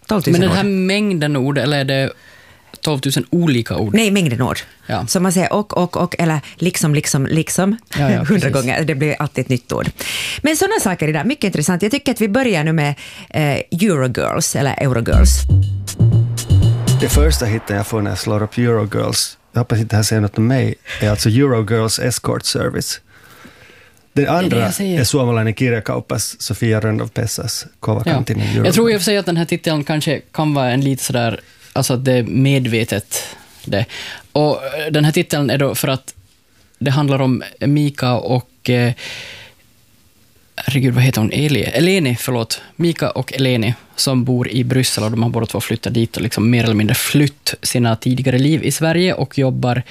12 000 Men den ord. här mängden ord, eller är det 12 000 olika ord? Nej, mängden ord. Ja. Så man säger och, eller liksom, Ja, 100 precis. gånger. Det blir alltid ett nytt ord. Men sådana saker är där, mycket intressant. Jag tycker att vi börjar nu med Eurogirls, eller Eurogirls. Det första hitten jag får när jag slår upp Eurogirls, jag hoppas inte det här säger något om mig, är alltså Eurogirls Escort Service. Den andra är suomalainen kirjakauppas Sofia Rönnov-Pessas Kovakantinen Eurogirls. Jag tror i och för sig att den här titeln kanske kan vara en lite sådär, alltså att det är medvetet det. Och den här titeln är då för att det handlar om Mika och herregud, vad heter hon? Eleni, Mika och Eleni som bor i Bryssel, och de har båda två flyttat dit och liksom mer eller mindre flytt sina tidigare liv i Sverige och jobbar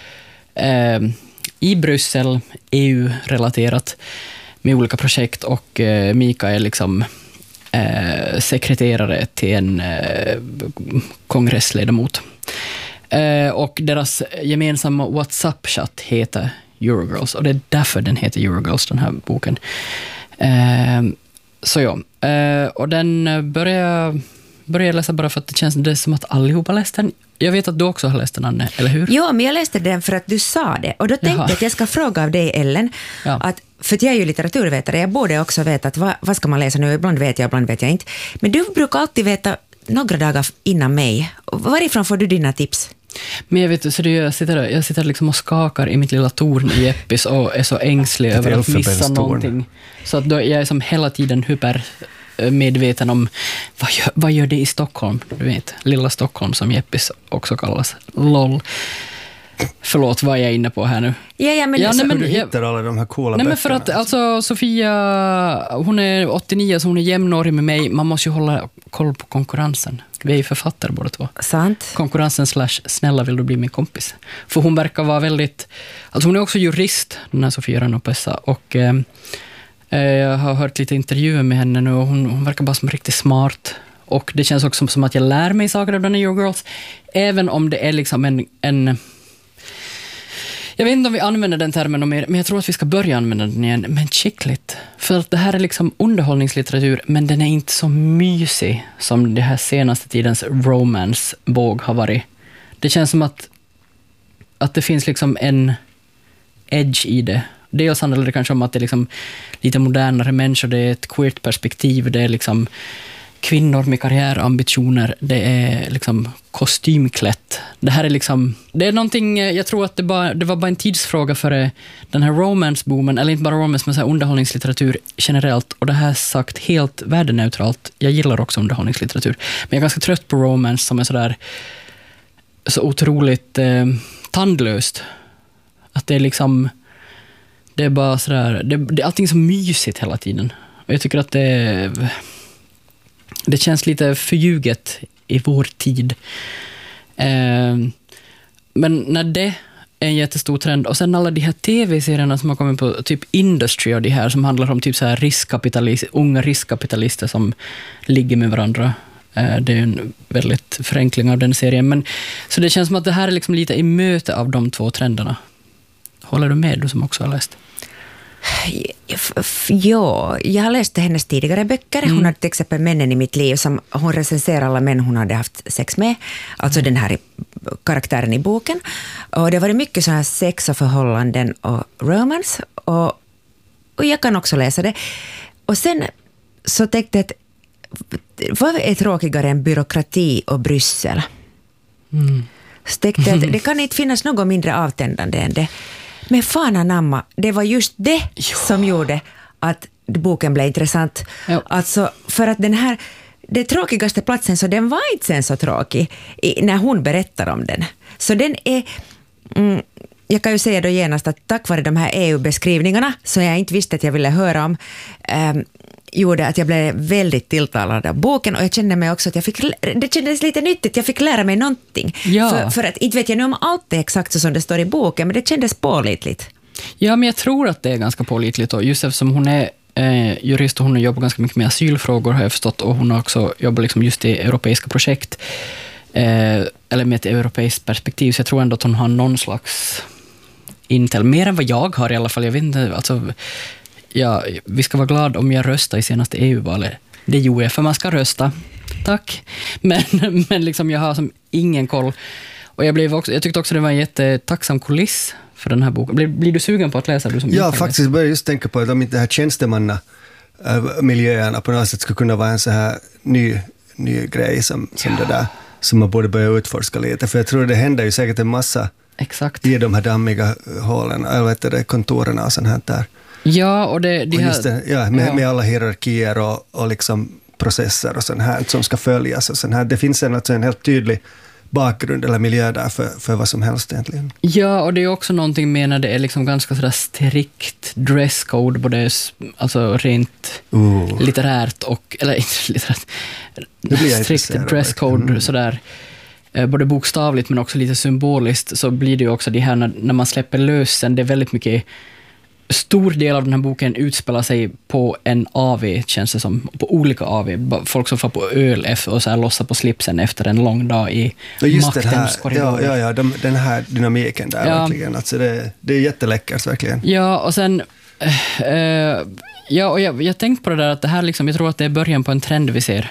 i Bryssel, EU-relaterat med olika projekt, och Mika är liksom sekreterare till en kongressledamot. Och deras gemensamma WhatsApp-chatt heter Eurogirls, och det är därför den heter Eurogirls, den här boken. Så ja, och den börjar läsa bara för att det känns som att allihopa läst den. Jag vet att du också har läst den, Anne, eller hur? Ja, men jag läste den för att du sa det. Och då tänkte jag att jag ska fråga av dig, Ellen, att, för att jag är ju litteraturvetare, jag borde också veta att vad ska man läsa nu? Ibland vet jag, ibland vet jag inte. Men du brukar alltid veta några dagar innan mig. Varifrån får du dina tips? Men jag vet, så jag sitter liksom och skakar i mitt lilla torn i Eppis och är så ängslig över att missa någonting. Så att då jag är som hela tiden medveten om vad gör det i Stockholm, du vet, lilla Stockholm som Jeppis också kallas. LOL. Förlåt, vad är jag inne på här nu? Du hittar alla de här coola böckerna. Men för att alltså, Sofia, hon är 89, så hon är jämnårig med mig. Man måste ju hålla koll på konkurrensen. Vi är ju författare båda två. Sant. Konkurrensen / snälla vill du bli min kompis. För hon verkar vara väldigt, alltså hon är också jurist, den här Sofia Rönnov-Pessa, och jag har hört lite intervjuer med henne nu, och hon verkar bara som riktigt smart. Och det känns också som att jag lär mig saker av den här Eurogirls, även om det är liksom en jag vet inte om vi använder den termen mer, men jag tror att vi ska börja använda den igen, men chickligt. För att det här är liksom underhållningslitteratur, men den är inte så mysig som det här senaste tidens romance-våg har varit. Det känns som att det finns liksom en edge i det. Dels handlar det kanske om att det är liksom lite modernare människor, det är ett queert perspektiv, det är liksom kvinnor med karriärambitioner, det är liksom kostymklätt. Det här är liksom, det är någonting, jag tror att det var bara en tidsfråga för den här romance-boomen, eller inte bara romance, men så här underhållningslitteratur generellt, och det här sagt helt värdeneutralt. Jag gillar också underhållningslitteratur, men jag är ganska trött på romance som är sådär så otroligt tandlöst. Att det är liksom, det är bara sådär, det är allting så mysigt hela tiden. Och jag tycker att det känns lite förljuget i vår tid. Men när det är en jättestor trend, och sen alla de här tv-serierna som har kommit på typ Industry och de här som handlar om typ så här unga riskkapitalister som ligger med varandra. Det är en väldigt förenkling av den serien. Men, så det känns som att det här är liksom lite i möte av de två trenderna. Håller du med, du som också har läst? Ja, jag har läst hennes tidigare böcker. Hon hade till exempel Männen i mitt liv, som hon recenserar alla män hon hade haft sex med. Alltså den här karaktären i boken. Och det var mycket så här sex och förhållanden och romance. Och jag kan också läsa det. Och sen så tänkte jag att vad är tråkigare än byråkrati och Bryssel? Så tänkte jag att det kan inte finnas något mindre avtändande än det. Men fan anamma, det var just det som gjorde att boken blev intressant. Jo. Alltså, för att det tråkigaste platsen, så den var inte sen så tråkig när hon berättar om den. Så den är, jag kan ju säga då genast att tack vare de här EU-beskrivningarna, som jag inte visste att jag ville höra om, gjorde att jag blev väldigt tilltalad av boken, och jag kände mig också att det kändes lite nyttigt, jag fick lära mig någonting. Ja. För att inte vet jag nu om allt är exakt så som det står i boken, men det kändes pålitligt. Ja, men jag tror att det är ganska pålitligt, och just eftersom hon är jurist och hon jobbar ganska mycket med asylfrågor, har jag förstått, och hon har också jobbat liksom just i europeiska projekt, eller med ett europeiskt perspektiv, så jag tror ändå att hon har någon slags intel, mer än vad jag har i alla fall. Jag vet inte, alltså vi ska vara glada om jag röstar i senaste EU-valet. Det gjorde jag, för man ska rösta. Tack. Men liksom jag har som ingen koll. Och jag tyckte också det var en jättetacksam kuliss för den här boken. Blir du sugen på att läsa? Du som ja, faktiskt börjar just tänka på att om inte det här tjänstemannamiljöerna på något sätt skulle kunna vara en så här ny grej som det där, som man borde börja utforska lite. För jag tror det händer ju säkert en massa i de här dammiga hålen, eller vet du, kontoren och sånt här där. Ja, och med alla hierarkier och liksom processer och sånt här som ska följas och sånt här. Det finns en helt tydlig bakgrund eller miljö där för vad som helst egentligen. Ja, och det är också någonting med när det är liksom ganska sådär strikt dresscode, både alltså rent litterärt och, eller inte litterärt, strikt dresscode sådär, både bokstavligt men också lite symboliskt, så blir det ju också det här när man släpper lösen, det är väldigt mycket. Stor del av den här boken utspelar sig på en AV, känns det som, på olika AV. Folk som får på öl och så här lossar på slipsen efter en lång dag i maktens korridorer. Ja, den här dynamiken där verkligen. Alltså det är jätteläckert verkligen. Ja, och sen och jag tänkte på det där att det här liksom, jag tror att det är början på en trend vi ser.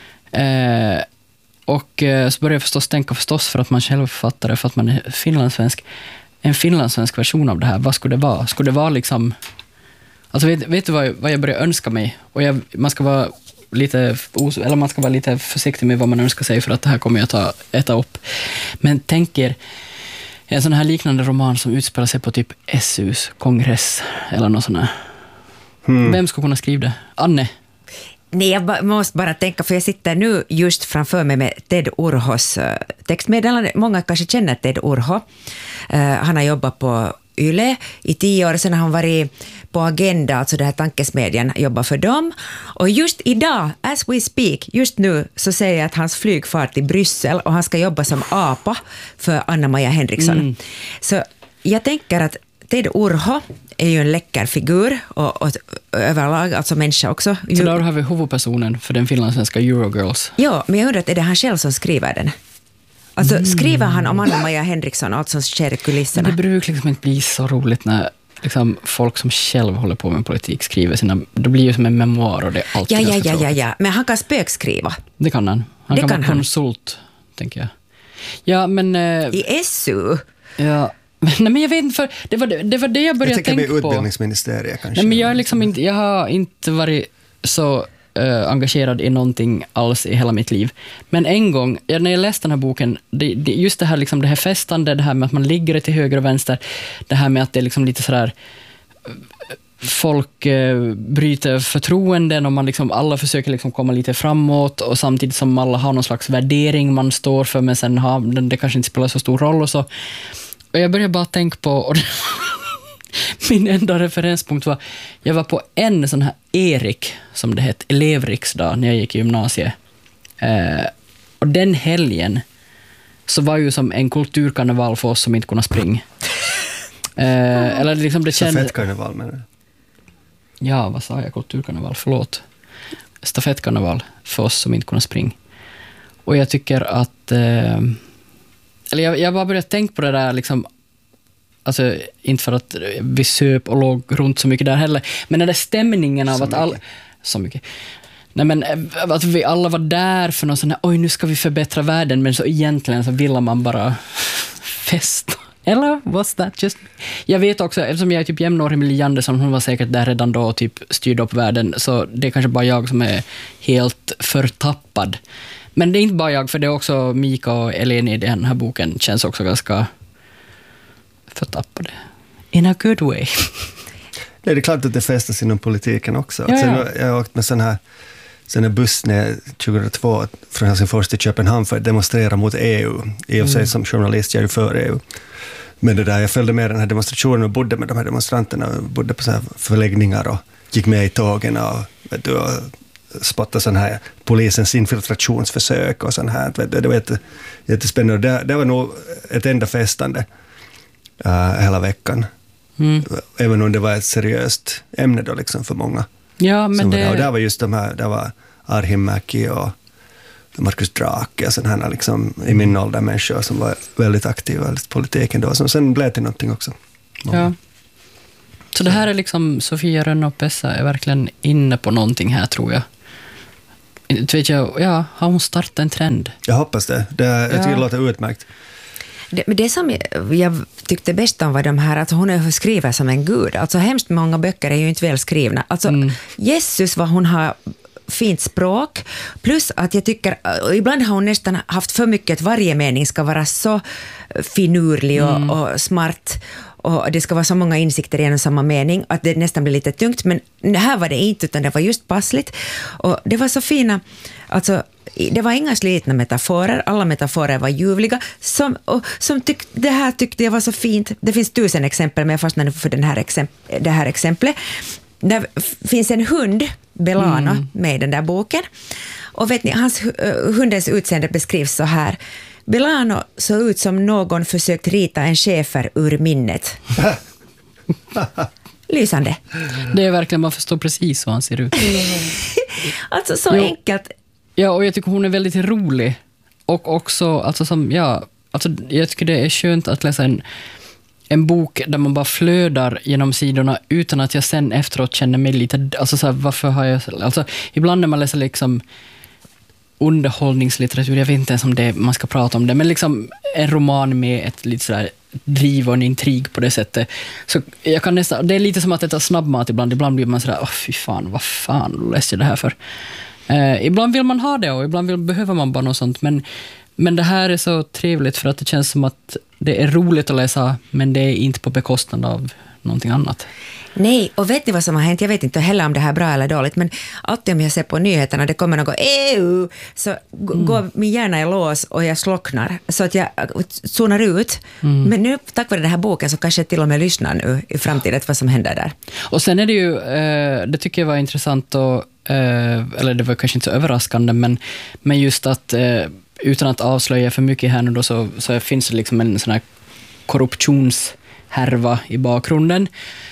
Och så börjar jag tänka för att man själv fattar det, för att man är finlandssvensk. En finlandssvensk version av det här, vad skulle det vara? Skulle det vara liksom... Alltså vet du vad jag börjar önska mig? Och man ska vara lite försiktig med vad man önskar sig, för att det här kommer jag att äta upp. Men tänk er en sån här liknande roman som utspelar sig på typ SUs kongress eller något sånt här. Vem ska kunna skriva det? Anne? Nej, jag måste bara tänka, för jag sitter nu just framför mig med Ted Urhos textmeddelande. Många kanske känner Ted Urho. Han har jobbat på Yle i 10 år, sen har han varit på Agenda, alltså det här tankesmedjan, jobbar för dem. Och just idag, as we speak, just nu så säger jag att hans flyg far till Bryssel och han ska jobba som apa för Anna-Maja Henriksson. Så jag tänker att Ted Urho är ju en läcker figur och överlag, alltså människa också. Så där har vi huvudpersonen för den finlandssvenska Eurogirls. Ja, men jag undrar, är det han själv som skriver den? Alltså skriver han om Anna-Maja Henriksson och allt som sker i kulisserna? Men det brukar liksom inte bli så roligt när liksom folk som själv håller på med politik skriver sina... Det blir ju som en memoar och det är alltid Ja. Men han kan spökskriva. Det kan han. Han kan vara konsult, tänker jag. Ja, men... I SU? Ja... Nej, men jag vet inte, för det var det jag började tänka på. Jag tänker med utbildningsministeriet kanske. Nej, men jag har inte varit så engagerad i någonting alls i hela mitt liv. Men en gång, när jag läste den här boken, just det här, liksom, det här festande, det här med att man ligger till höger och vänster, det här med att det är liksom lite sådär folk bryter förtroenden och man liksom, alla försöker liksom komma lite framåt, och samtidigt som alla har någon slags värdering man står för, men sen det kanske inte spelar så stor roll och så. Och jag började bara tänka på, och min enda referenspunkt var, jag var på en sån här Erik, som det hette, elevriksdag när jag gick i gymnasiet. Och den helgen så var ju som en kulturkarneval för oss som inte kunde springa. Eller liksom det kände... Stafettkarneval menar du? Ja, vad sa jag? Kulturkarneval, förlåt. Stafettkarneval för oss som inte kunde springa. Och jag tycker att... Eller jag bara började tänka på det där liksom, alltså inte för att vi söp och låg runt så mycket där heller, men den där stämningen av så mycket. Nej, men att vi alla var där för någon sån här, oj, nu ska vi förbättra världen, men så egentligen så ville man bara festa. Eller was that just... Jag vet också, eftersom jag är typ jämnårig med Li Andersson, hon var säkert där redan då och typ styrde upp världen, så det är kanske bara jag som är helt förtappad. Men det är inte bara jag, för det är också Mika och Eleni i den här boken känns också ganska förtappade. In a good way. Det är klart att det fästas inom politiken också. Ja. Sen, jag har åkt med sån här buss 2002 från Helsingfors till Köpenhamn för att demonstrera mot EU. I och för sig som journalist, jag är ju för EU. Men det där, jag följde med den här demonstrationen och bodde med de här demonstranterna. Bodde på så här förläggningar och gick med i tågen och spotta sån här polisens infiltrationsförsök och sån här. Det var jättespännande. Det var nog ett enda festande hela veckan. Även om det var ett seriöst ämne då liksom för många. Ja, men och där var just de här, där var Arhim Mäki och Markus Drake och sån här liksom i min ålder människor som var väldigt aktiva i politiken då, som sen blev till någonting också. Ja. Så det här är liksom, Sofia Rönn och Pessa är verkligen inne på någonting här, tror jag. vet jag, har hon startat en trend? Jag hoppas det. Jag tycker det låter utmärkt. Det som jag tyckte bäst om var de här, alltså hon är skriven som en gud. Alltså hemskt många böcker är ju inte väl skrivna. Alltså Jesus, vad hon har fint språk, plus att jag tycker, ibland har hon nästan haft för mycket att varje mening ska vara så finurlig och smart, och det ska vara så många insikter i en och samma mening att det nästan blir lite tungt, men här var det inte, utan det var just passligt, och det var så fina, alltså det var inga slitna metaforer, alla metaforer var ljuvliga, det här tyckte jag var så fint. Det finns 1000 exempel, men jag fastnade för det här exemplet. Där finns en hund, Belano, med i den där boken. Och vet ni, hundens utseende beskrivs så här. Belano såg ut som någon försökt rita en schäfer ur minnet. Lysande. Det är verkligen, man förstår precis hur han ser ut. Alltså så enkelt. Ja, och jag tycker hon är väldigt rolig. Och också, alltså jag tycker det är skönt att läsa en bok där man bara flödar genom sidorna utan att jag sen efteråt känner mig lite, alltså så här, varför har jag, alltså ibland när man läser liksom underhållningslitteratur, jag vet inte ens om det man ska prata om det, men liksom en roman med ett lite sådär driv och en intrig på det sättet, så jag kan nästan, det är lite som att äta snabbmat ibland blir man sådär, fy fan, vad fan läser jag det här för? Ibland vill man ha det och ibland behöver man bara något sånt, men det här är så trevligt för att det känns som att det är roligt att läsa, men det är inte på bekostnad av någonting annat. Nej, och vet ni vad som har hänt? Jag vet inte heller om det här är bra eller dåligt, men alltid om jag ser på nyheterna, det kommer något EU, så går min hjärna i lås och jag slocknar, så att jag zonar ut. Men nu, tack vare den här boken, så kanske jag till och med lyssnar nu i framtiden vad som händer där. Och sen är det ju, det tycker jag var intressant, och, eller det var kanske inte så överraskande, men just att utan att avslöja för mycket här nu då, så finns det liksom en sån här korruptionshärva i bakgrunden.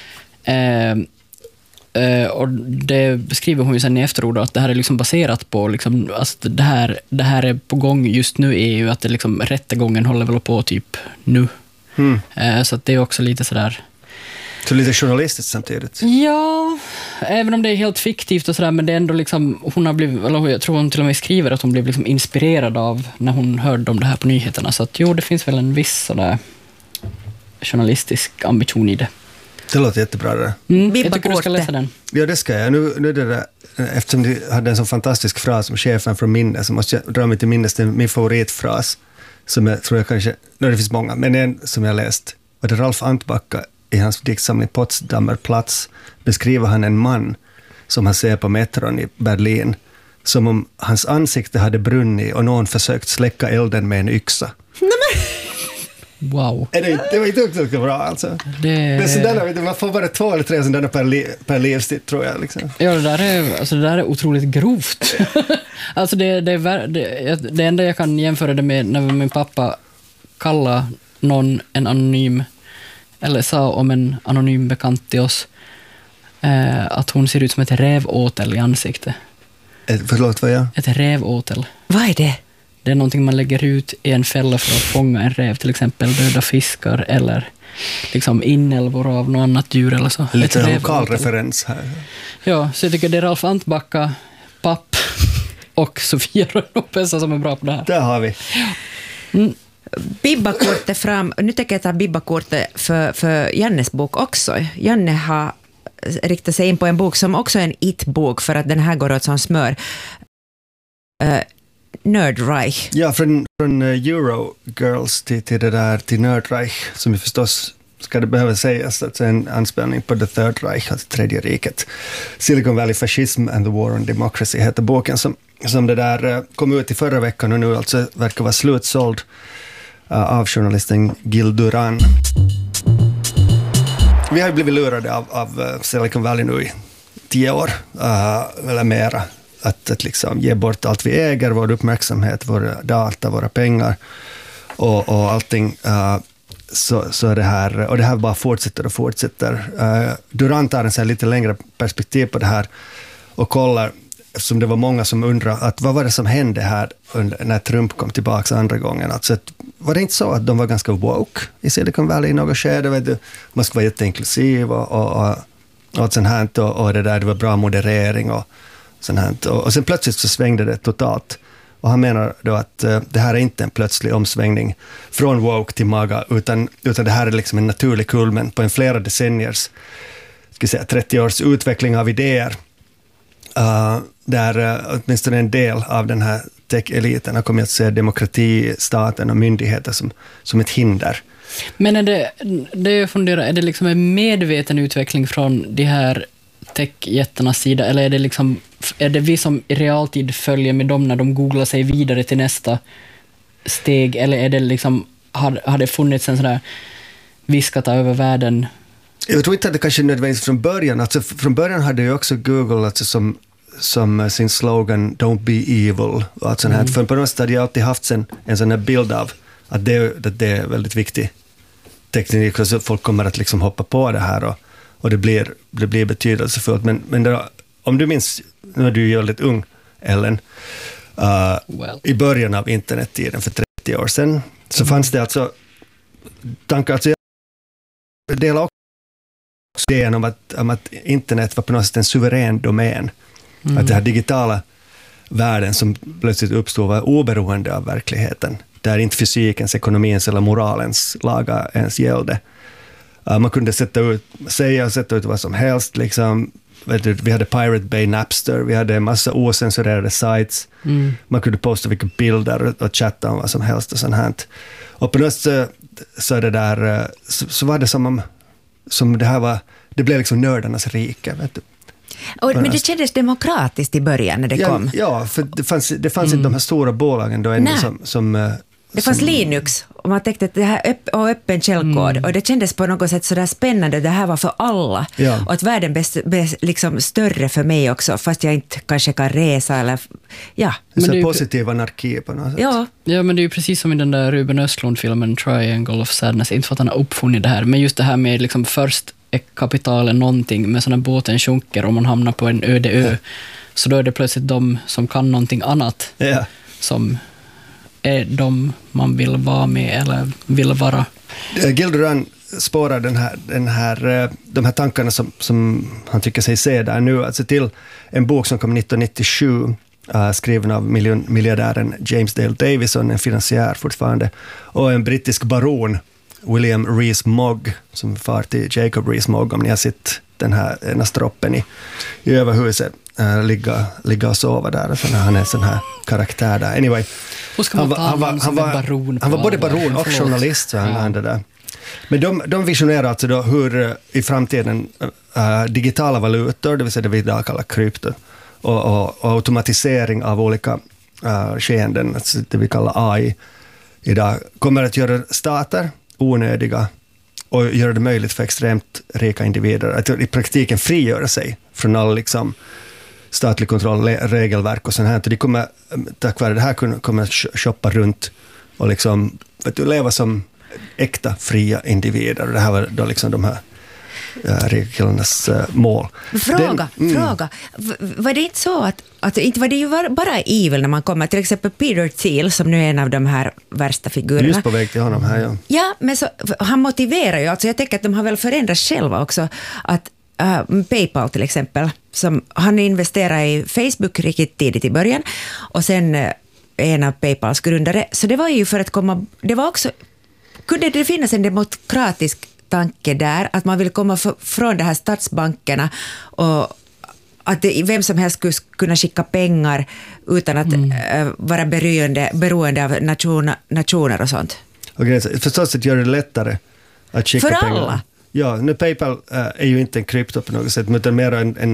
Och det beskriver hon ju sen i efterord, att det här är liksom baserat på liksom, alltså det här är på gång just nu, är ju att det liksom, rättegången håller väl på typ nu. Så att det är också lite sådär. Så lite journalistiskt samtidigt. Ja, även om det är helt fiktivt och sådär, men det är ändå liksom, hon har blivit, eller jag tror hon till och med skriver att hon blev liksom inspirerad av när hon hörde om det här på nyheterna, så att det finns väl en viss sådär journalistisk ambition i det. Det låter jättebra det. Jag tycker du ska läsa den. Ja, det ska jag. Nu är det där, eftersom du hade en så fantastisk fras om chefen från minne, så måste jag dra mig till minnes min favoritfras, som jag tror jag kanske, det finns många, men en som jag läst, var det Ralf Antbacka i hans diktsamling Potsdamer Platz, beskriver han en man som han ser på metron i Berlin, som om hans ansikte hade brunnit och någon försökt släcka elden med en yxa. Wow. Det var inte också bra alltså. Det är sådär, man får bara 2 eller 3 sådana per livstid, tror jag. Liksom. Ja, det där är otroligt grovt. Alltså det enda jag kan jämföra det med när min pappa kallade någon en anonym, eller sa om en anonym bekant till oss, att hon ser ut som ett rävåtel i ansiktet. Förlåt, vad är jag? Ett rävåtel. Vad är det? Det är någonting man lägger ut i en fälla för att fånga en räv, till exempel döda fiskar eller liksom inälvor av något annat djur eller så. Lite lokal referens här. Ja, så jag tycker det är Ralf Antbacka, Papp och Sofia Rönnopessa som är bra på det här. Där har vi. Bibbakortet fram. Nu tänker jag ta Bibbakortet för Jannes bok också. Janne har riktat sig in på en bok som också är en it-bok, för att den här går åt som smör. Nerdreich. Ja, från Eurogirls till det där till Nerdreich, som ju förstås ska det behöva sägas att det är en anspelning på The Third Reich, alltså Tredje riket. Silicon Valley Fascism and the War on Democracy heter boken, som det där kom ut i förra veckan och nu alltså verkar vara slutsåld av journalisten Gil Duran. Vi har blivit lurade av Silicon Valley nu i 10 år eller mera. Att liksom ge bort allt vi äger, vår uppmärksamhet, våra data, våra pengar och allting. Så är det här, och det här bara fortsätter och fortsätter. Durant tar en så här lite längre perspektiv på det här och kollar, eftersom det var många som undrar att vad var det som hände här när Trump kom tillbaka andra gången. Alltså, var det inte så att de var ganska woke i Silicon Valley i något skede? Vet du? Man skulle vara jätteinklusiv och sånt här, och det där, det var bra moderering och sånt här. Och sen plötsligt så svängde det totalt. Och han menar då att det här är inte en plötslig omsvängning från woke till MAGA, utan det här är liksom en naturlig kulmen på en flera decenniers, 30 års utveckling av idéer, där åtminstone en del av den här tech-eliten har kommit att se demokrati, staten och myndigheter som ett hinder. Men är det liksom en medveten utveckling från de här tech-jättarnas sida, eller är det vi som i realtid följer med dem när de googlar sig vidare till nästa steg, eller är det liksom, har det funnits en sån där viskata över världen? Jag tror inte att det kanske är nödvändigt från början. Alltså från början hade ju också Google alltså som sin slogan Don't be evil. Och sån här. För på något sätt hade jag alltid haft en sån här bild av att det är väldigt viktig teknik, så folk kommer att liksom hoppa på det här och det blir betydelsefullt. Men då, om du minns, nu är du ju väldigt ung, Ellen, i början av internettiden för 30 år sedan, så fanns det alltså tankar, alltså jag delar också idén om att internet var på något sätt en suverän domän. Att det här digitala världen som plötsligt uppstod var oberoende av verkligheten, där inte fysikens, ekonomins eller moralens lagar ens gällde. Man kunde sätta ut vad som helst. Liksom. Vi hade Pirate Bay, Napster, vi hade en massa osensurerade sites. Man kunde posta vilka bilder och chatta om vad som helst och sånt här. Och på något sätt så är det där, så var det som det här var, det blev liksom nördarnas rike, vet du. Men det kändes demokratiskt i början när det kom. Ja, för det fanns inte de här stora bolagen då ännu som det fanns Linux och man tänkte att det här och öppen källkod och det kändes på något sätt så där spännande, det här var för alla och att världen blev liksom större för mig också, fast jag inte kanske kan resa eller Men det är positiv anarki på något sätt. Ja, men det är ju precis som i den där Ruben Östlund-filmen Triangle of Sadness, inte för att han har uppfunnit det här, men just det här med liksom först är kapitalen någonting, men så när båten sjunker och man hamnar på en öde ö, så då är det plötsligt de som kan någonting annat som är de man vill vara med eller vill vara. Gil Duran spårar de här tankarna som han tycker sig se där nu, alltså till en bok som kom 1997, skriven av miljardären James Dale Davison, en finansiär fortfarande, och en brittisk baron, William Rees-Mogg, som far till Jacob Rees-Mogg, om ni har sett den här ena stroppen i överhuset, ligga och sova där, och han är en sån här karaktär där. Anyway, han var både baron och journalist, så han det där. Men de visionerar alltså då hur i framtiden digitala valutor, det vill säga det vi idag kallar krypto, och automatisering av olika skeenden, alltså det vi kallar AI idag, kommer att göra stater onödiga och göra det möjligt för extremt rika individer att i praktiken frigöra sig från all liksom statlig kontroll, regelverk och sånt här. De kommer, tack vare det här, kommer att shoppa runt och liksom, leva som äkta fria individer. Det här var då liksom de här killarnas mål. Fråga. Var det inte så att inte var det ju bara evil när man kommer, till exempel Peter Thiel, som nu är en av de här värsta figurerna. Just på väg till honom här, Ja, men så, han motiverar ju, alltså jag tänker att de har väl förändrats själva också, att PayPal till exempel, som han investerade i Facebook riktigt tidigt i början, och sen en av PayPals grundare, så det var ju för att det var också, kunde det finnas en demokratisk tanke där, att man vill komma från de här statsbankerna och att vem som helst skulle kunna skicka pengar utan att vara beroende av nationer och sånt. Okej, förstås att göra det lättare att skicka pengar. För alla? Ja, nu PayPal är ju inte en krypto på något sätt, utan mer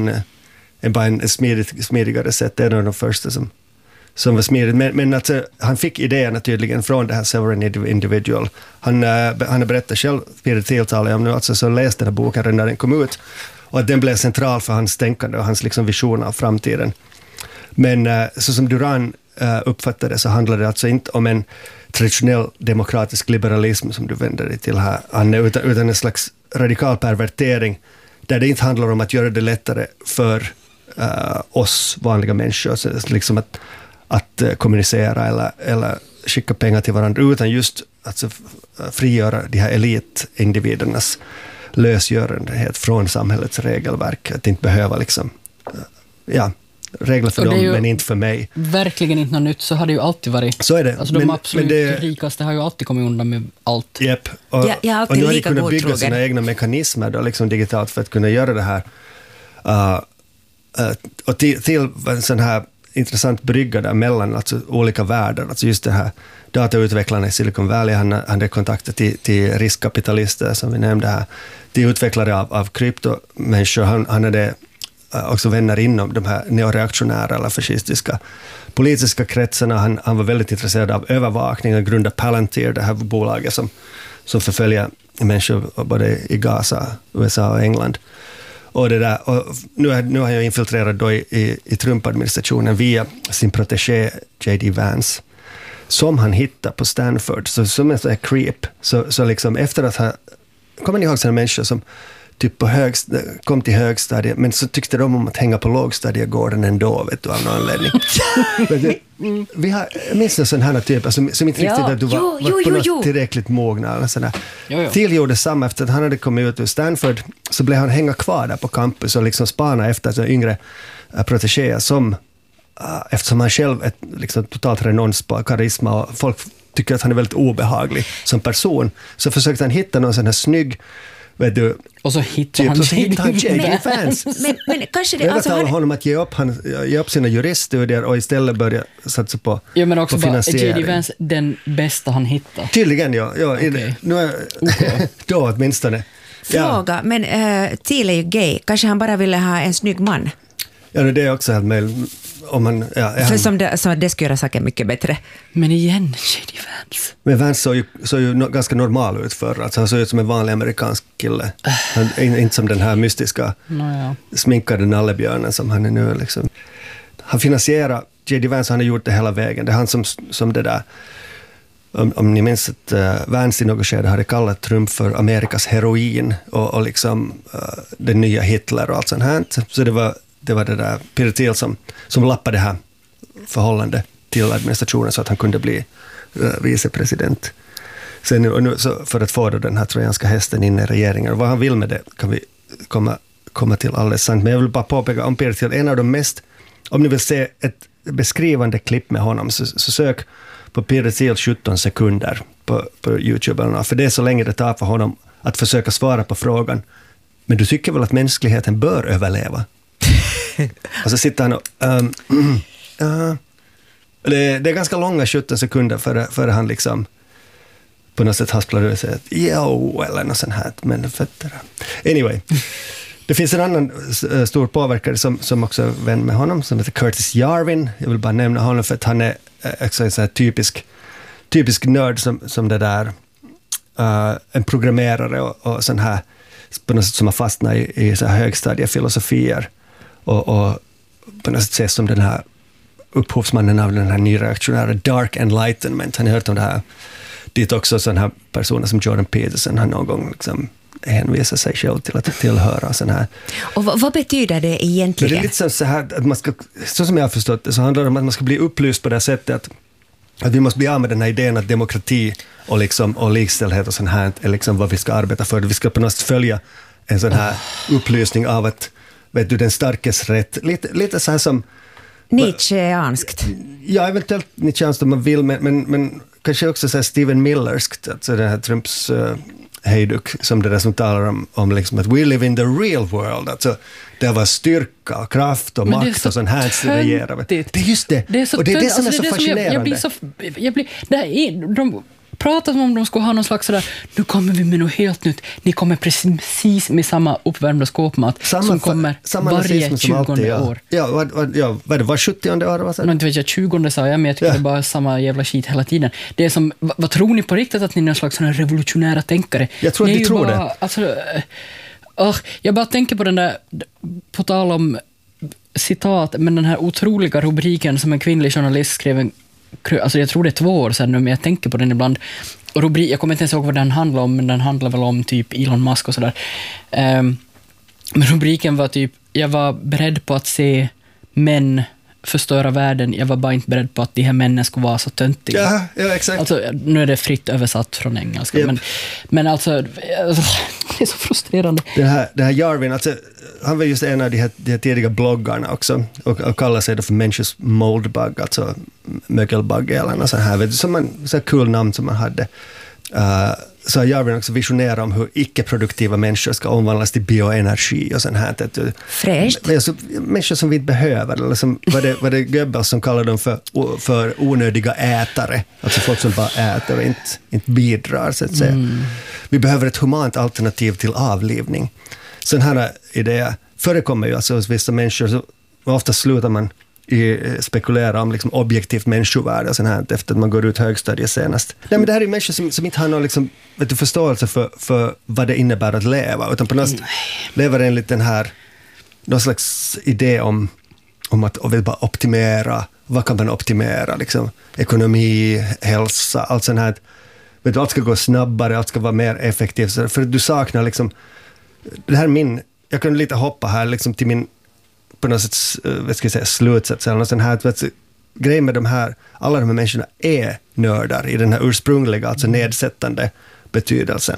en smidigare sätt. Det är de första som var smidigt. Men alltså, han fick idéerna tydligen från det här Sovereign Individual. Han har berättat själv, Peter Thiel om nu, alltså, så läste den här boken redan när den kom ut, och att den blev central för hans tänkande och hans liksom vision av framtiden. Men så som Duran uppfattade, så handlar det alltså inte om en traditionell demokratisk liberalism som du vänder dig till här, utan en slags radikal pervertering där det inte handlar om att göra det lättare för oss vanliga människor, så liksom att kommunicera eller skicka pengar till varandra, utan just att frigöra de här elitindividernas lösgörandehet från samhällets regelverk, att inte behöva liksom, regler för dem, men inte för mig. Verkligen inte något nytt, så har det ju alltid varit. Så är det. Alltså de absolut rikaste har ju alltid kommit undan med allt. Japp. Och nu har de kunnat bygga sina egna mekanismer då, liksom digitalt för att kunna göra det här. Och till en sån här intressant brygga där mellan alltså olika världar. Alltså just det här datautvecklarna i Silicon Valley, han hade kontakter till riskkapitalister som vi nämnde här, till utvecklare av kryptomänniskor. Han hade också vänner inom de här neoreaktionära eller fascistiska politiska kretsarna. Han var väldigt intresserad av övervakning och grundade Palantir, det här bolaget som förföljer människor både i Gaza, USA och England. Och det där, och nu har jag infiltrerat då i Trump-administrationen via sin protégé J.D. Vance, som han hittade på Stanford, som en sån här creep. Så liksom efter att ha... Kommer ni ihåg sådana människor som typ kom till högstadiet, men så tyckte de om att hänga på lågstadiegården ändå, vet du, av någon anledning. Vi har minst en sån här typ som inte riktigt att du var på något tillräckligt mogna eller sådär. Thiel gjorde samma efter att han hade kommit ut ur Stanford, så blev han hänga kvar där på campus och liksom spana efter så yngre protégéer som eftersom han själv är liksom totalt renons på karisma och folk tycker att han är väldigt obehaglig som person, så försökte han hitta någon sån här snygg, vet du, och så hittar han J.D. Vance. Men kanske det, övertalar honom att ge upp sina juriststudier och istället börja satsa på finansiering. Men också bara J.D. Vance den bästa han hittar. Tydligen, ja. Okay. Då åtminstone. Fråga, men Thiel är ju gay. Kanske han bara ville ha en snygg man? Ja, det är också helt möjligt. För som det skulle göra saken mycket bättre. Men igen, J.D. Vance. Men Vance såg ju ganska normal ut förr. Alltså han såg ut som en vanlig amerikansk kille. Inte som den här mystiska sminkade nallebjörnen som han är nu. Liksom. Han finansierar J.D. Vance, han har gjort det hela vägen. Det är han som det där... Om ni minns att Vance i något skede hade kallat Trump för Amerikas heroin och liksom den nya Hitler och allt sånt här. Så det var det där Peter Thiel som lappade det här förhållande till administrationen så att han kunde bli vicepresident. Sen så för att få den här trojanska hästen in i regeringen. Och vad han vill med det kan vi komma till alldeles sant. Men jag vill bara påpeka om Peter Thiel, en av de mest, om ni vill se ett beskrivande klipp med honom så sök på Peter Thiel 17 sekunder på YouTube eller något. För det är så länge det tar för honom att försöka svara på frågan, men du tycker väl att mänskligheten bör överleva? Och så sitter han och det är ganska långa 17 sekunder före han liksom på något sätt hasplar ut och säger att eller något sånt här, men fötter. Anyway, det finns en annan stor påverkare som också är vän med honom, som heter Curtis Yarvin. Jag vill bara nämna honom för att han är också en så här typisk nörd som det där en programmerare och sån här på något sätt som har fastnat i så här högstadiefilosofier och på något sätt ses som den här upphovsmannen av den här nyreaktionära Dark Enlightenment. Han har hört om det här. Dit också sådana här personer som Jordan Peterson har någon gång liksom hänvisar sig själv till att tillhöra sån här. Och vad betyder det egentligen? Det är lite så här att man ska, så som jag har förstått det, så handlar det om att man ska bli upplyst på det sättet att vi måste bli av med den här idén att demokrati och likställdhet och sånt här är liksom vad vi ska arbeta för. Vi ska på något sätt följa en sån här upplysning av att, vet du, den starkes rätt. Lite så här som Nietzscheanskt. Ja, eventuellt Nietzscheanskt om man vill, men kanske också så här Stephen Millerskt, alltså den här Trumps hejduk som det där som talar om liksom att we live in the real world, alltså det var styrka och kraft och makt och sån här som regerar. Det är just det. Det är så, och det är det som är så fascinerande. De pratar som om de skulle ha någon slags sådär, nu kommer vi med något helt nytt. Ni kommer precis med samma uppvärmda skåpmat som kommer varje 20:e år. Ja, vad det var 70:e år? Inte vet jag, 20:e sa jag, men jag tycker det är bara samma jävla skit hela tiden. Det är som, vad tror ni på riktigt att ni är någon slags sån här revolutionära tänkare? Jag tror att ni tror bara, det. Alltså, jag bara tänker på den där, på tal om citat, men den här otroliga rubriken som en kvinnlig journalist skrev alltså jag tror det är 2 år sedan nu, men jag tänker på den ibland. Och jag kommer inte ens ihåg vad den handlar om, men den handlar väl om typ Elon Musk och sådär. Men rubriken var typ, jag var beredd på att se män förstöra världen, jag var bara inte beredd på att de här männen skulle vara så töntiga. Ja, exakt. Alltså, nu är det fritt översatt från engelska, Yep. men alltså, det är så frustrerande. Den här Jarvin, alltså, han var just en av de här tidiga bloggarna också och kallar sig då för Människors moldbug, alltså mögelbugg eller något sånt här, vet du, som en så kul namn som man hade. Så har Jarvin också visionerat om hur icke-produktiva människor ska omvandlas till bioenergi och sånt här. Fräscht. Alltså, människor som vi inte behöver, eller som, var det Goebbels som kallade dem för onödiga ätare, alltså folk som bara äter och inte bidrar, så att säga. Vi behöver ett humant alternativ till avlivning. Sådana här idéer förekommer ju alltså hos vissa människor, så ofta slutar man spekulera om liksom objektivt människovärde och sånt här efter att man går ut högstadiet senast. Nej, men det här är människor som inte har någon liksom, förståelse för vad det innebär att leva, utan på något sätt lever enligt den här någon slags idé om att vill bara optimera. Vad kan man optimera? Liksom, ekonomi, hälsa, allt sånt här. Vet du, allt ska gå snabbare, allt ska vara mer effektivt. För du saknar liksom, det här jag kan lite hoppa här liksom till min på något sätt, vad ska jag säga, slutsats eller något sånt här. Grejen med alla de här människorna är nördar i den här ursprungliga, alltså nedsättande betydelsen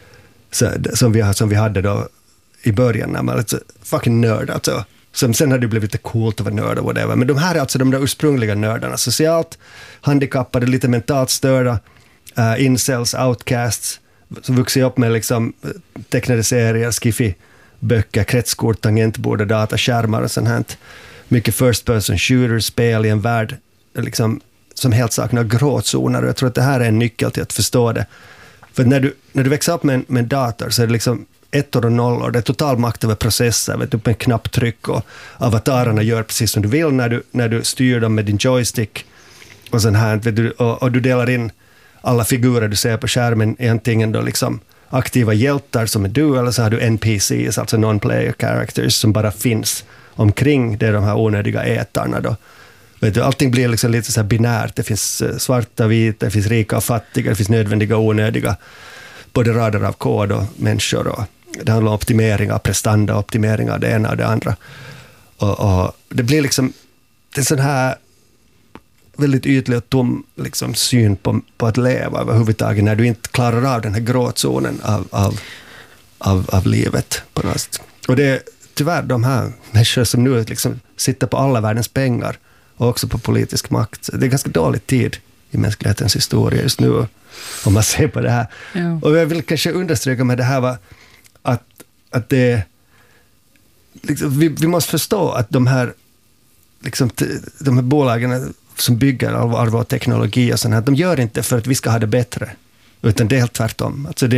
som vi hade då i början, när man alltså fucking nörd, alltså. Sen har det blivit lite coolt att vara nörd och whatever. Men de här är alltså de där ursprungliga nördarna, socialt handikappade, lite mentalt störda, incels, outcasts, som vuxit upp med liksom tecknade serier, skiffy-böcker, kretskort, tangentbord och dataskärmar och sånt här. Mycket first person shooter-spel i en värld liksom, som helt saknar gråzoner, och jag tror att det här är en nyckel till att förstå det. För när du växer upp med en dator så är det liksom 1 och 0, det är total makt över processer, vet du, på en knapptryck, och avatarerna gör precis som du vill när du styr dem med din joystick och sånt här, vet du, och du delar in alla figurer du ser på skärmen i antingen då liksom aktiva hjältar som är du, eller så har du NPCs, alltså non-player characters, som bara finns omkring det, de här onödiga ätarna då. Vet du, allting blir liksom lite så här binärt. Det finns svarta, vita, det finns rika och fattiga, det finns nödvändiga och onödiga, både rader av kod och människor, och det handlar om optimering av prestanda, optimering av det ena och det andra. Och det blir liksom det är sån här väldigt ytlig och tom liksom, syn på att leva överhuvudtaget, när du inte klarar av den här gråzonen av livet på något sätt. Och det är tyvärr de här människor som nu liksom sitter på alla världens pengar och också på politisk makt. Det är ganska dålig tid i mänsklighetens historia just nu, om man ser på det här. Ja. Och jag vill kanske understryka med det här var att det liksom, vi måste förstå att de här bolagen som bygger all vår teknologi och sånt här, de gör inte för att vi ska ha det bättre, utan det är helt tvärtom. Alltså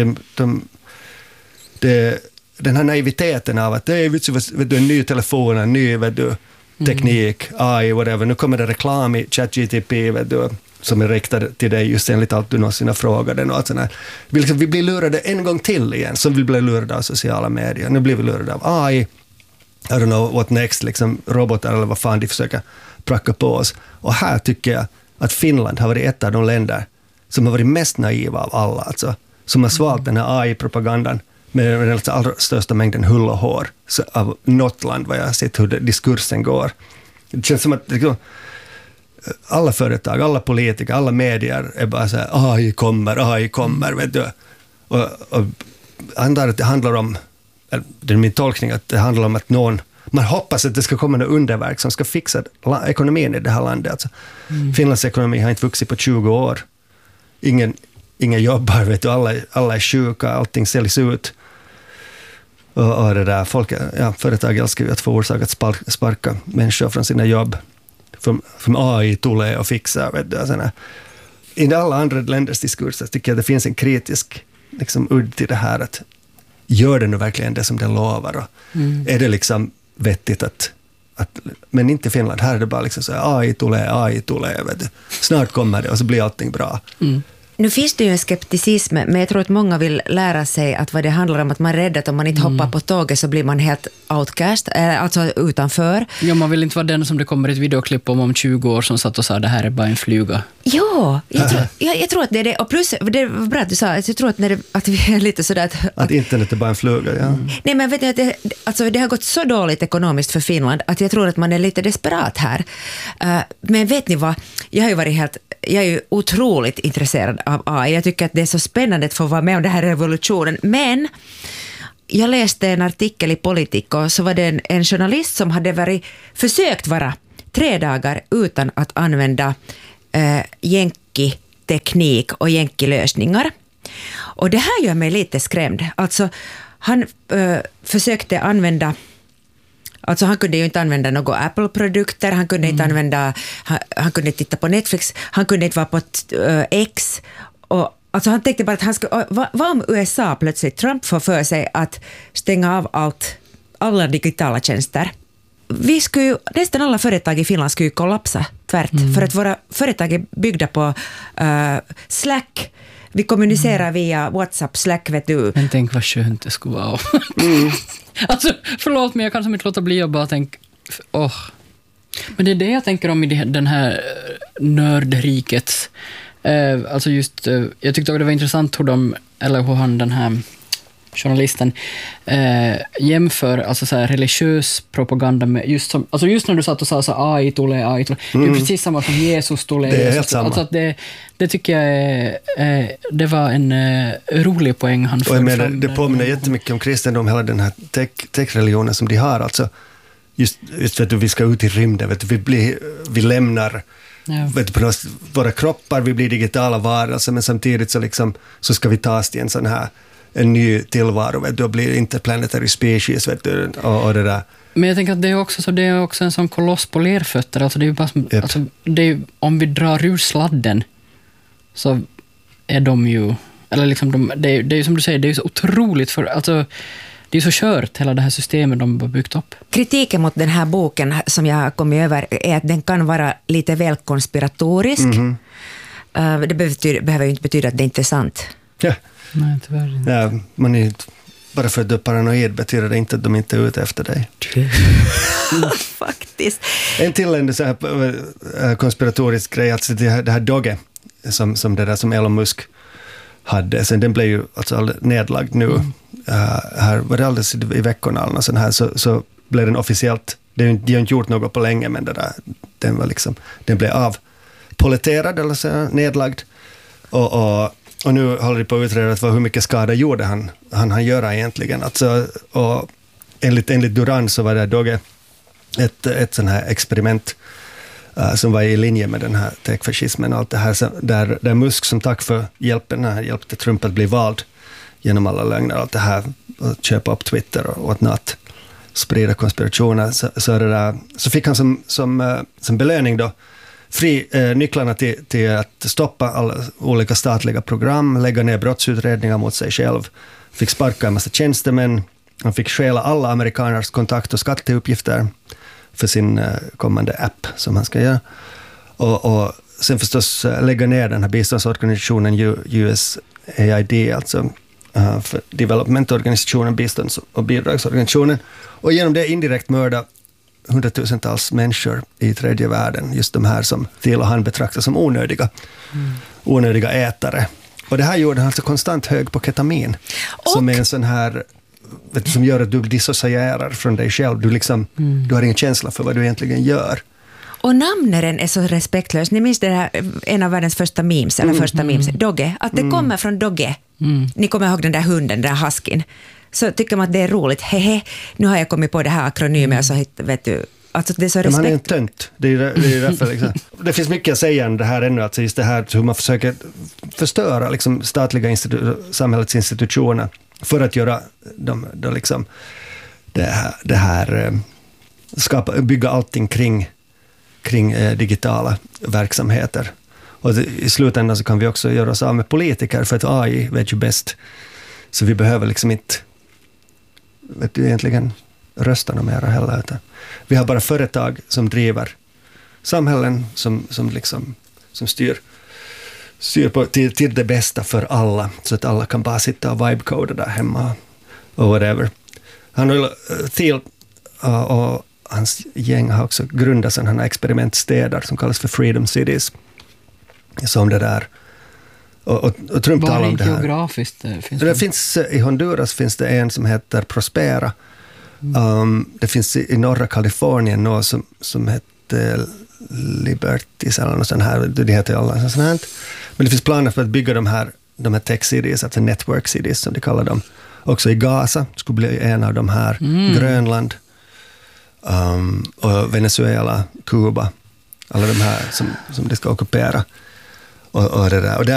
den här naiviteten av att det är en ny telefon, en ny teknik, AI, whatever. Nu kommer det reklam i ChatGTP, som är riktad till dig just enligt allt du någonsin har frågat den och allt sånt här. Vi blir lurade en gång till igen, som vi blir lurade av sociala medier. Nu blir vi lurade av AI, I don't know what next, liksom robotar eller vad fan de försöker pracka på oss. Och här tycker jag att Finland har varit ett av de länder som har varit mest naiva av alla, alltså, som har svalt den här AI-propagandan med den allra största mängden hull och hår av något land, vad jag har sett hur diskursen går. Det känns som att liksom, alla företag, alla politiker, alla medier är bara så här, AI kommer, vet du. Och antar att det handlar om, det är min tolkning, att det handlar om att man hoppas att det ska komma något underverk som ska fixa ekonomin i det här landet. Alltså, Finlands ekonomi har inte vuxit på 20 år. Ingen jobbar, vet du, alla är sjuka, allting säljs ut. Och det där, företag älskar ju att få orsak att sparka människor från sina jobb. Från AI tulee och fixa, vet du. Såna. I alla andra länders diskurser tycker jag att det finns en kritisk liksom, udd till det här, att gör det nu verkligen det som den lovar? Och är det liksom vettigt att men inte i Finland, här är det bara liksom så AI tulee, vet du. Snart kommer det och så blir allting bra. Nu finns det ju en skepticism, men jag tror att många vill lära sig att vad det handlar om, att man är rädd att om man inte hoppar på tåget så blir man helt outcast, alltså utanför. Ja, man vill inte vara den som det kommer ett videoklipp om 20 år som satt och sa det här är bara en flyga. Ja, jag tror att det är det. Och plus, det var bra att du sa, jag tror att vi är lite sådär att internet är bara en fluga, ja. Nej, men vet ni, det har gått så dåligt ekonomiskt för Finland att jag tror att man är lite desperat här. Men vet ni vad, jag är ju otroligt intresserad av AI. Jag tycker att det är så spännande att få vara med om den här revolutionen. Men jag läste en artikel i Politico, så var det en journalist som hade försökt vara 3 dagar utan att använda jänki-teknik och jänki-lösningar. Och det här gör mig lite skrämd. Alltså, han försökte använda... Alltså han kunde ju inte använda några Apple-produkter, han kunde inte använda, han kunde titta på Netflix, han kunde inte vara på X. Och, alltså han tänkte bara att han skulle, vad om USA plötsligt, Trump får för sig att stänga av alla digitala tjänster. Vi skulle ju, nästan alla företag i Finland skulle ju kollapsa tvärt, för att våra företag är byggda på Slack. Vi kommunicerar via WhatsApp, Slack, vet du. Men tänk vad skönt det skulle vara. Alltså, förlåt, men jag kan som inte låta bli och bara tänka, Men det är det jag tänker om i den här nördrikets. Alltså just, jag tyckte det var intressant hur han, den här journalisten, jämför alltså så här religiös propaganda med just när du satt och sa så AI tole. Det är precis samma som Jesus tole. Det är helt samma. Alltså att det tycker jag det var en rolig poäng han förde fram. Det påminner jättemycket om kristendom, hela den här tech-religionen som de har. Alltså just att vi ska ut i rymden, vet du, vi lämnar vet du, på våra kroppar, vi blir digitala varelser, men samtidigt så ska vi tas till en ny tillvaro, vet du, och blir interplanetary species, vet du, och det där. Men jag tänker att det är också en sån koloss på lerfötter. Alltså det är ju bara alltså det är, om vi drar ur sladden så är de ju, eller liksom det är ju som du säger, det är ju så otroligt alltså det är så kört hela det här systemet de har byggt upp. Kritiken mot den här boken som jag har kommit över är att den kan vara lite väl konspiratorisk. Det behöver ju inte betyda att det inte är sant. Ja. Nej, tyvärr inte. Ja, man är bara för att du är paranoid betyder det inte att de inte är ute efter dig. Faktiskt. En till så här konspiratorisk grej, alltså det här Doge som det där som Elon Musk hade, sen den blev ju alltså nedlagd nu. Här var det alldeles i veckorna eller sån här, så blev den officiellt, de har inte gjort något på länge, men det där, den blev avpoliterad eller så nedlagd. Och nu håller de på att utreda hur mycket skada gjorde han göra egentligen. Alltså, och enligt Duran så var det Doge ett sån här experiment som var i linje med den här techfascismen och allt det här, där Musk som tack för hjälpen hjälpte Trump att bli vald genom alla lögner och allt det här, och köpa upp Twitter och whatnot, sprida konspirationer, så fick han som belöning då nycklarna till att stoppa alla olika statliga program, lägga ner brottsutredningar mot sig själv, fick sparka en massa tjänstemän, han fick stjäla alla amerikaners kontakt- och skatteuppgifter för sin kommande app som han ska göra. Och sen förstås lägga ner den här biståndsorganisationen USAID, alltså för developmentorganisationen, bistånds- och bidragsorganisationen, och genom det indirekt mörda hundratusentals människor i tredje världen, just de här som Thiel och han betraktar som onödiga ätare. Och det här gjorde han alltså konstant hög på ketamin, som är en sån här, vet du, som gör att du dissocierar från dig själv. Du har ingen känsla för vad du egentligen gör. Och namnaren är så respektlös. Ni minns det här, en av världens första memes, Doge, att det kommer från Doge. Ni kommer ihåg den där hunden, den där huskin. Så tycker man att det är roligt. Hehe, nu har jag kommit på det här akronymet och så vet du. Alltså det är så respekt. Man är en tönt. Det är därför liksom. Det finns mycket att säga om det här ännu, alltså just det här hur man försöker förstöra liksom statliga samhällets institutioner för att göra det här bygga allting kring digitala verksamheter. Och i slutändan så kan vi också göra oss av med politiker, för att AI vet ju bäst. Så vi behöver liksom inte egentligen rösta något mer heller. Utan vi har bara företag som driver samhällen som styr syr på till det bästa för alla, så att alla kan bara sitta och vibecoda där hemma och whatever. Han har Thiel och hans gäng har också grundat sådana här experimentstäder som kallas för Freedom Cities. Som det där. Och Trump talar om det här. Geografiskt finns i Honduras finns det en som heter Prospera. Det finns i norra Kalifornien något som heter Liberties eller något sånt här. Det heter ju alla sånt här. Men det finns planer för att bygga de här tech cities, alltså network cities som de kallar dem. Också i Gaza skulle bli en av de här. Grönland och Venezuela, Kuba. Alla de här som de ska ockupera. Och det där. Och